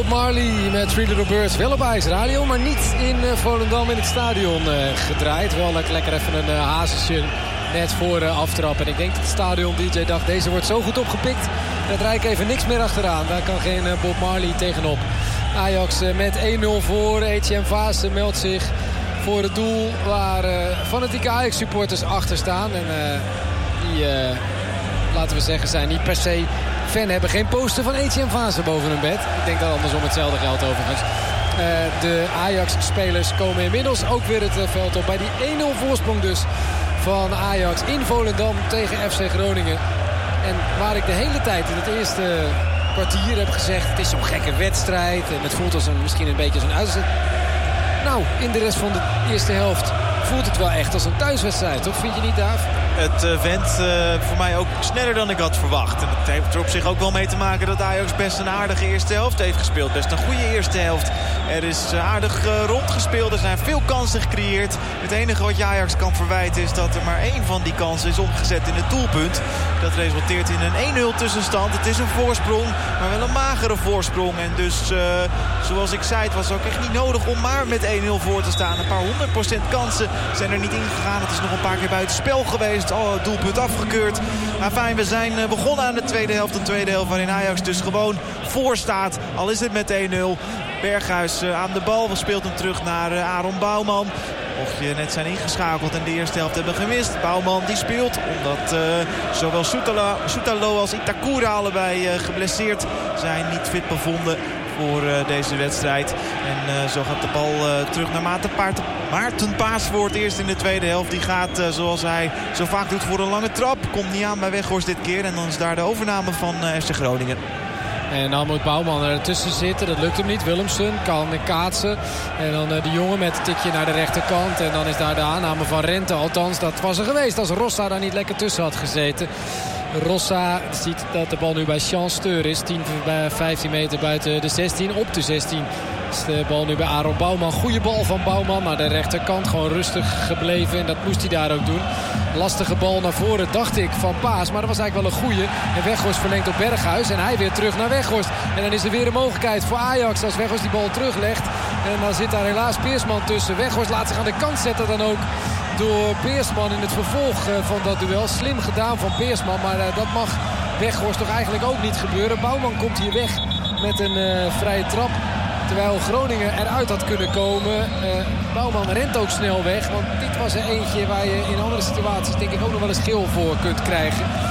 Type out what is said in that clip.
Bob Marley met Three Little Birds. Wel op ijsradio, maar niet in Volendam in het stadion gedraaid. Wel lekker even een hazesje net voor aftrap. En ik denk dat de stadion-dj dacht, deze wordt zo goed opgepikt. Dat rijd ik even niks meer achteraan. Daar kan geen Bob Marley tegenop. Ajax met 1-0 voor. Etienne Vaase meldt zich voor het doel waar fanatieke Ajax-supporters achter staan. En die, laten we zeggen, zijn niet per se fan. Hebben geen poster van Etienne Vaase boven hun bed. Ik denk dat andersom hetzelfde geldt overigens. De Ajax-spelers komen inmiddels ook weer het veld op. Bij die 1-0 voorsprong dus van Ajax in Volendam tegen FC Groningen. En waar ik de hele tijd in het eerste kwartier heb gezegd, het is zo'n gekke wedstrijd. En het voelt als misschien een beetje als een uitzet. Nou, in de rest van de eerste helft voelt het wel echt als een thuiswedstrijd, toch? Vind je niet, Daaf? Het went voor mij ook sneller dan ik had verwacht. En het heeft er op zich ook wel mee te maken dat Ajax best een aardige eerste helft heeft gespeeld. Best een goede eerste helft. Er is aardig rondgespeeld. Er zijn veel kansen gecreëerd. Het enige wat je Ajax kan verwijten is dat er maar één van die kansen is omgezet in het doelpunt. Dat resulteert in een 1-0 tussenstand. Het is een voorsprong, maar wel een magere voorsprong. En dus, zoals ik zei, het was ook echt niet nodig om maar met 1-0 voor te staan. Een paar 100% kansen zijn er niet ingegaan. Het is nog een paar keer buiten spel geweest. Het doelpunt afgekeurd. Maar fijn, we zijn begonnen aan de tweede helft. Een tweede helft waarin Ajax dus gewoon voor staat. Al is het met 1-0. Berghuis aan de bal. We speelt hem terug naar Aaron Bouwman. Mocht je net zijn ingeschakeld en de eerste helft hebben gemist. Bouwman die speelt omdat zowel Soetalo als Itakura allebei geblesseerd zijn. Niet fit bevonden voor deze wedstrijd. En zo gaat de bal terug naar Maarten Paas voor het eerst in de tweede helft. Die gaat zoals hij zo vaak doet voor een lange trap. Komt niet aan bij Weghorst dit keer. En dan is daar de overname van FC Groningen. En dan moet Bouwman ertussen zitten. Dat lukt hem niet. Willemsen kan kaatsen. En dan de jongen met een tikje naar de rechterkant. En dan is daar de aanname van Rente. Althans, dat was er geweest als Rossa daar niet lekker tussen had gezeten. Rossa ziet dat de bal nu bij Chanceur is. 15 meter buiten de 16. Op de 16 is de bal nu bij Aaron Bouwman. Goede bal van Bouwman naar de rechterkant. Gewoon rustig gebleven. En dat moest hij daar ook doen. Lastige bal naar voren, dacht ik, van Paas. Maar dat was eigenlijk wel een goeie. En Weghorst verlengt op Berghuis. En hij weer terug naar Weghorst. En dan is er weer een mogelijkheid voor Ajax als Weghorst die bal teruglegt. En dan zit daar helaas Peersman tussen. Weghorst laat zich aan de kant zetten dan ook door Peersman in het vervolg van dat duel. Slim gedaan van Peersman. Maar dat mag Weghorst toch eigenlijk ook niet gebeuren. Bouwman komt hier weg met een vrije trap. Terwijl Groningen eruit had kunnen komen. Bouwman rent ook snel weg. Want dit was er eentje waar je in andere situaties denk ik ook nog wel eens geel voor kunt krijgen.